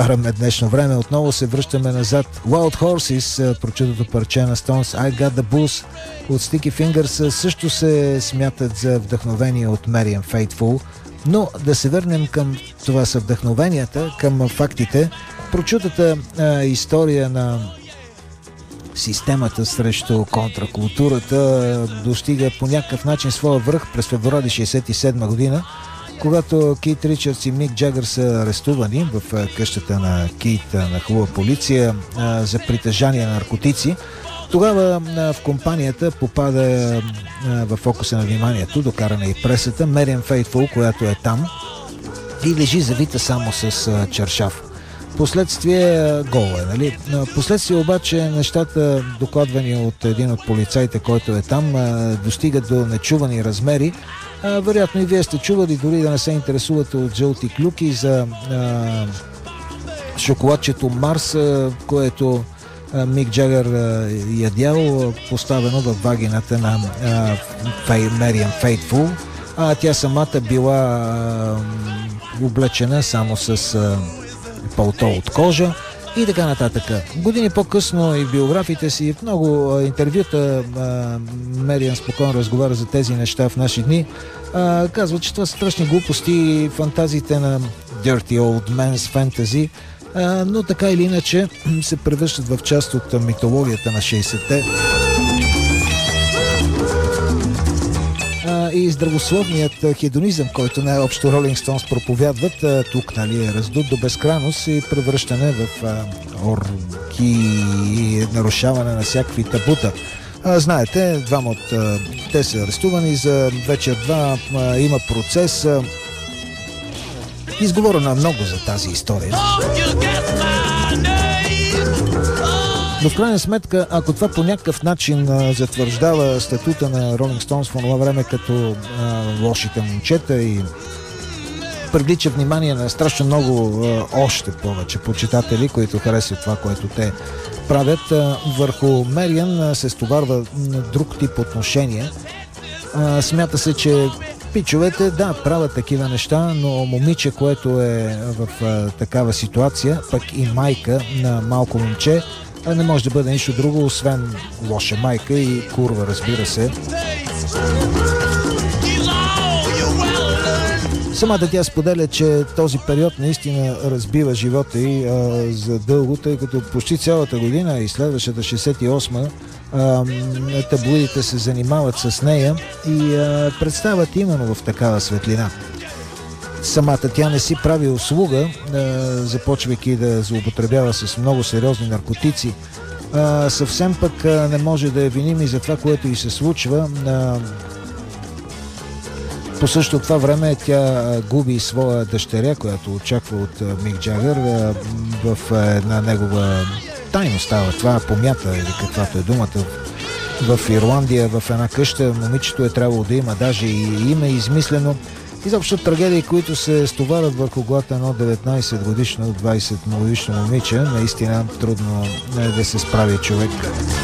изкараме днешно време. Отново се връщаме назад. Wild Horses, прочутото парче на Stones, I Got The Blues от Sticky Fingers също се смятат за вдъхновение от Marianne Faithfull. Но да се върнем към това са вдъхновенията, към фактите. Прочутата история на системата срещу контракултурата достига по някакъв начин своя връх през февруари 1967 година, когато Кит Ричардс и Мик Джагър са арестувани в къщата на Кит на хубава полиция за притежание на наркотици. Тогава в компанията попада в фокуса на вниманието, докарана и пресата, Marianne Faithfull, която е там и лежи завита само с чаршаф. Последствие гола е, нали? Последствие обаче нещата, докладвани от един от полицаите, който е там, достигат до нечувани размери. Вероятно и вие сте чували, дори да не се интересувате от жълти клюки, за шоколадчето Марс, което Мик Джагър ядял, поставено в вагината на Marianne Faithfull. Тя самата била облечена само с палто от кожа и така нататък. Години по-късно и в биографите си, в много интервюта, Мариан спокойно разговаря за тези неща в наши дни. Казва, че това са страшни глупости и фантазиите на Dirty Old Man's Fantasy, но така или иначе се превръщат в част от митологията на 60-те. И здравословният хедонизъм, който най-общо Rolling Stones проповядват, тук, нали, е раздут до безкрайност и превръщане в орги и нарушаване на всякакви табута. Знаете, двама от те са арестувани за вечер-два, има процес. Изговорено много за тази история. Но в крайна сметка, ако това по някакъв начин затвърждава статута на Rolling Stones в това време като лошите момчета и привлича внимание на страшно много още повече почитатели, които харесват това, което те правят, върху Мариан се стоварва друг тип отношение. Смята се, че пичовете, да, правят такива неща, но момиче, което е в такава ситуация, пък и майка на малко момче, не може да бъде нищо друго, освен лоша майка и курва, разбира се. Самата тя споделя, че този период наистина разбива живота й за дълго, тъй като почти цялата година и следващата 68-ма таблоидите се занимават с нея и представят именно в такава светлина. Самата тя не си прави услуга, започвайки да злоупотребява с много сериозни наркотици. Съвсем пък не може да я виним и за това, което й се случва. По същото това време тя губи своя дъщеря, която очаква от Мик Джагър в една негова тайно става това, помята или каквато е думата. В Ирландия, в една къща, момичето е трябвало да има даже и име измислено. Изобщо трагедии, които се стоварят върху главата едно 19 годишно, 20 годишно момиче, наистина трудно е да се справи човек.